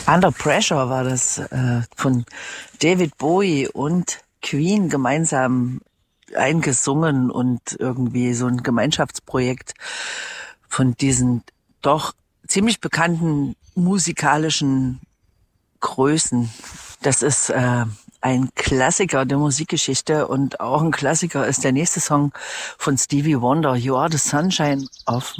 Under Pressure war das von David Bowie und Queen gemeinsam eingesungen und irgendwie so ein Gemeinschaftsprojekt von diesen doch ziemlich bekannten musikalischen Größen. Das ist ein Klassiker der Musikgeschichte und auch ein Klassiker ist der nächste Song von Stevie Wonder, You Are the Sunshine of